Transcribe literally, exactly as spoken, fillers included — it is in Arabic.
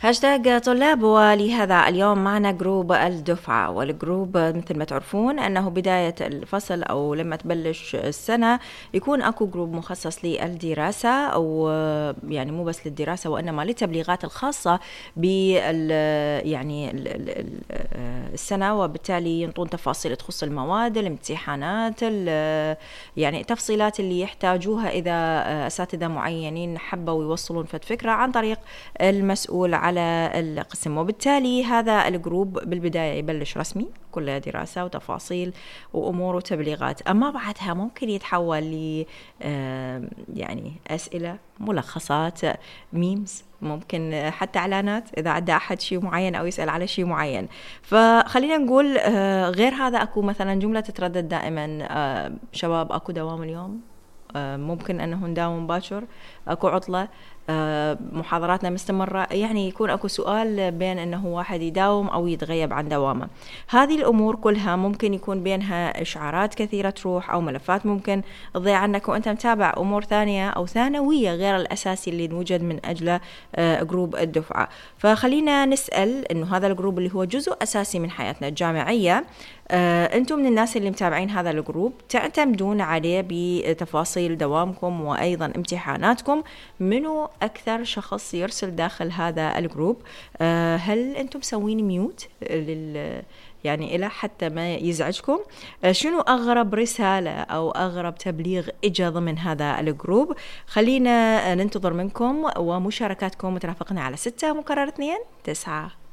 هاشتاج طلاب. ولهذا اليوم معنا جروب الدفعة، والجروب مثل ما تعرفون أنه بداية الفصل أو لما تبلش السنة يكون أكو جروب مخصص للدراسة، أو يعني مو بس للدراسة وإنما للتبليغات الخاصة بال يعني السنة، وبالتالي ينطون تفاصيل تخص المواد، الامتحانات، يعني التفصيلات اللي يحتاجوها إذا أساتذة معينين حبوا يوصلون فد فكرة عن طريق المسؤول على القسم. وبالتالي هذا الجروب بالبداية يبلش رسمي، كلها دراسة وتفاصيل وأمور وتبليغات، أما بعدها ممكن يتحول ل يعني أسئلة، ملخصات، ميمز، ممكن حتى إعلانات إذا عدى أحد شيء معين أو يسأل على شيء معين. فخلينا نقول غير هذا أكو مثلا جملة تتردد دائما: شباب أكو دوام اليوم، ممكن أنه نداوم باكر، أكو عطلة، محاضراتنا مستمرة. يعني يكون أكو سؤال بين أنه واحد يداوم أو يتغيب عن دوامه. هذه الأمور كلها ممكن يكون بينها إشعارات كثيرة تروح، أو ملفات ممكن تضيع عنك وأنت متابع أمور ثانية أو ثانوية غير الأساسي اللي نوجد من أجله جروب الدفعة. فخلينا نسأل أنه هذا الجروب اللي هو جزء أساسي من حياتنا الجامعية، أنتم من الناس اللي متابعين هذا الجروب تعتمدون عليه بتفاصيل دوامكم وأيضا امتحاناتكم. منو أكثر شخص يرسل داخل هذا الجروب؟ هل أنتم مسوين ميوت لل يعني إلى حتى ما يزعجكم؟ شنو أغرب رسالة أو أغرب تبليغ إجا ضمن هذا الجروب؟ خلينا ننتظر منكم ومشاركاتكم. مترافقنا على ستة مكرر اثنين تسعة.